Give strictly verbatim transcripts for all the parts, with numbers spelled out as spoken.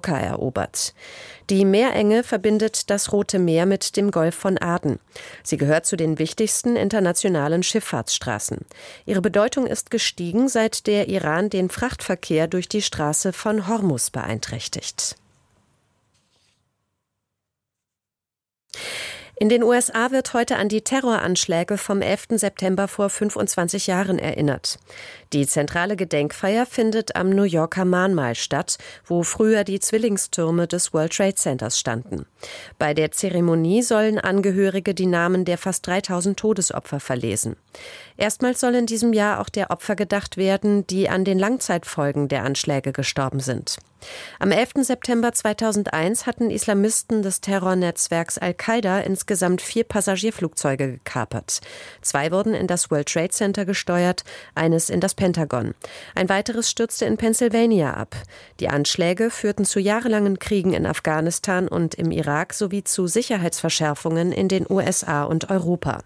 Mallorca erobert. Die Meerenge verbindet das Rote Meer mit dem Golf von Aden. Sie gehört zu den wichtigsten internationalen Schifffahrtsstraßen. Ihre Bedeutung ist gestiegen, seit der Iran den Frachtverkehr durch die Straße von Hormuz beeinträchtigt. In den U S A wird heute an die Terroranschläge vom elften September vor fünfundzwanzig Jahren erinnert. Die zentrale Gedenkfeier findet am New Yorker Mahnmal statt, wo früher die Zwillingstürme des World Trade Centers standen. Bei der Zeremonie sollen Angehörige die Namen der fast dreitausend Todesopfer verlesen. Erstmals soll in diesem Jahr auch der Opfer gedacht werden, die an den Langzeitfolgen der Anschläge gestorben sind. Am elften September zweitausendeins hatten Islamisten des Terrornetzwerks Al-Qaida insgesamt vier Passagierflugzeuge gekapert. Zwei wurden in das World Trade Center gesteuert, eines in das Pentagon. Ein weiteres stürzte in Pennsylvania ab. Die Anschläge führten zu jahrelangen Kriegen in Afghanistan und im Irak sowie zu Sicherheitsverschärfungen in den U S A und Europa.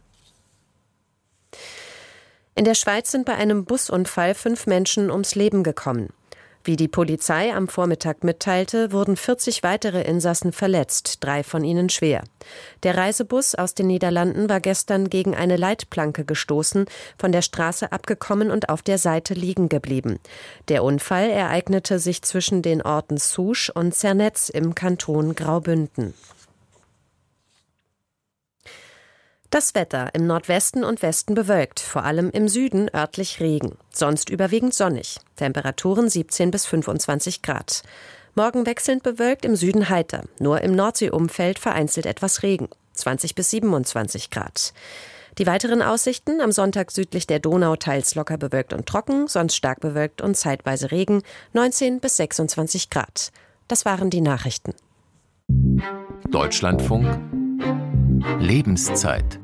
In der Schweiz sind bei einem Busunfall fünf Menschen ums Leben gekommen. Wie die Polizei am Vormittag mitteilte, wurden vierzig weitere Insassen verletzt, drei von ihnen schwer. Der Reisebus aus den Niederlanden war gestern gegen eine Leitplanke gestoßen, von der Straße abgekommen und auf der Seite liegen geblieben. Der Unfall ereignete sich zwischen den Orten Souche und Zernetz im Kanton Graubünden. Das Wetter: im Nordwesten und Westen bewölkt, vor allem im Süden örtlich Regen. Sonst überwiegend sonnig. Temperaturen siebzehn bis fünfundzwanzig Grad. Morgen wechselnd bewölkt, im Süden heiter. Nur im Nordseeumfeld vereinzelt etwas Regen. zwanzig bis siebenundzwanzig Grad. Die weiteren Aussichten: am Sonntag südlich der Donau teils locker bewölkt und trocken, sonst stark bewölkt und zeitweise Regen, neunzehn bis sechsundzwanzig Grad. Das waren die Nachrichten. Deutschlandfunk Lebenszeit.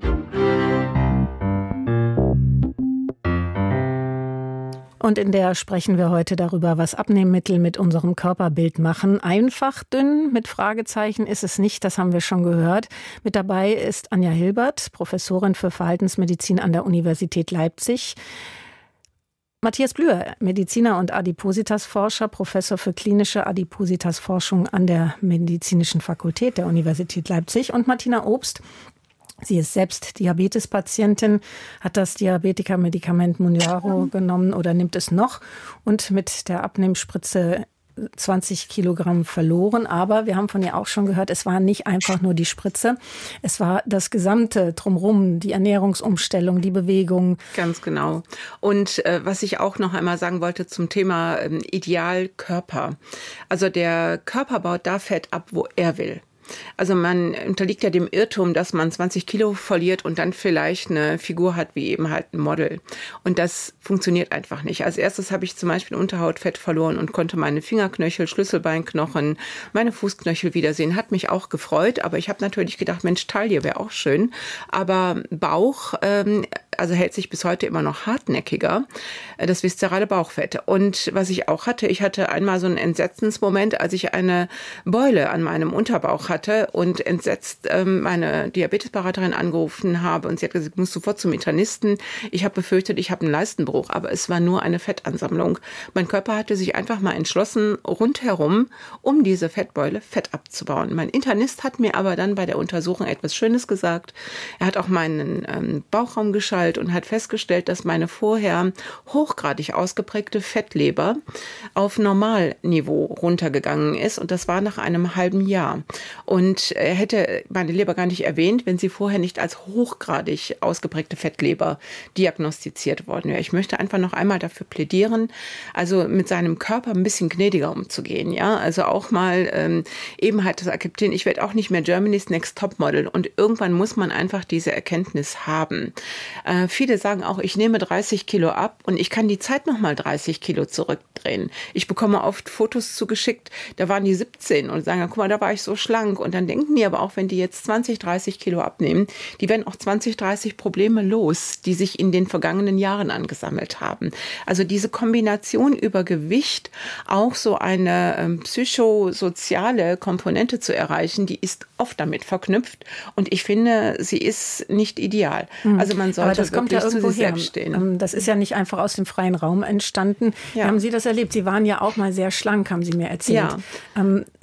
Und in der sprechen wir heute darüber, was Abnehmmittel mit unserem Körperbild machen. Einfach dünn mit Fragezeichen ist es nicht, das haben wir schon gehört. Mit dabei ist Anja Hilbert, Professorin für Verhaltensmedizin an der Universität Leipzig. Matthias Blüher, Mediziner und Adipositas-Forscher, Professor für klinische Adipositas-Forschung an der Medizinischen Fakultät der Universität Leipzig. Und Martina Obst, sie ist selbst Diabetespatientin, hat das Diabetiker-Medikament Mounjaro genommen oder nimmt es noch und mit der Abnehmspritze zwanzig Kilogramm verloren. Aber wir haben von ihr auch schon gehört, es war nicht einfach nur die Spritze. Es war das gesamte Drumherum, die Ernährungsumstellung, die Bewegung. Ganz genau. Und äh, was ich auch noch einmal sagen wollte zum Thema ähm, Idealkörper. Also der Körper baut da Fett ab, wo er will. Also man unterliegt ja dem Irrtum, dass man zwanzig Kilo verliert und dann vielleicht eine Figur hat wie eben halt ein Model. Und das funktioniert einfach nicht. Als erstes habe ich zum Beispiel Unterhautfett verloren und konnte meine Fingerknöchel, Schlüsselbeinknochen, meine Fußknöchel wiedersehen. Hat mich auch gefreut, aber ich habe natürlich gedacht, Mensch, Taille wäre auch schön. Aber Bauch, ähm, also hält sich bis heute immer noch hartnäckiger, das viszerale Bauchfett. Und was ich auch hatte, ich hatte einmal so einen Entsetzensmoment, als ich eine Beule an meinem Unterbauch hatte und entsetzt ähm, meine Diabetesberaterin angerufen habe und sie hat gesagt, ich muss sofort zum Internisten. Ich habe befürchtet, ich habe einen Leistenbruch, aber es war nur eine Fettansammlung. Mein Körper hatte sich einfach mal entschlossen, rundherum, um diese Fettbeule Fett abzubauen. Mein Internist hat mir aber dann bei der Untersuchung etwas Schönes gesagt. Er hat auch meinen ähm, Bauchraum geschaltet und hat festgestellt, dass meine vorher hochgradig ausgeprägte Fettleber auf Normalniveau runtergegangen ist. Und das war nach einem halben Jahr. Und er hätte meine Leber gar nicht erwähnt, wenn sie vorher nicht als hochgradig ausgeprägte Fettleber diagnostiziert worden wäre. Ich möchte einfach noch einmal dafür plädieren, also mit seinem Körper ein bisschen gnädiger umzugehen. Ja, also auch mal ähm, eben halt das akzeptieren. Ich werde auch nicht mehr Germany's Next Topmodel. Und irgendwann muss man einfach diese Erkenntnis haben. Äh, Viele sagen auch, ich nehme dreißig Kilo ab und ich kann die Zeit noch mal dreißig Kilo zurückdrehen. Ich bekomme oft Fotos zugeschickt, da waren die siebzehn und sagen, guck mal, da war ich so schlank. Und dann denken die aber auch, wenn die jetzt zwanzig, dreißig Kilo abnehmen, die werden auch zwanzig, dreißig Probleme los, die sich in den vergangenen Jahren angesammelt haben. Also diese Kombination über Gewicht, auch so eine ähm, psychosoziale Komponente zu erreichen, die ist oft damit verknüpft. Und ich finde, sie ist nicht ideal. Mhm. Also man sollte das kommt ja irgendwo her. Stehen. Das ist ja nicht einfach aus dem freien Raum entstanden. Ja. Wie haben Sie das erlebt? Sie waren ja auch mal sehr schlank, haben Sie mir erzählt. Ja. Ähm,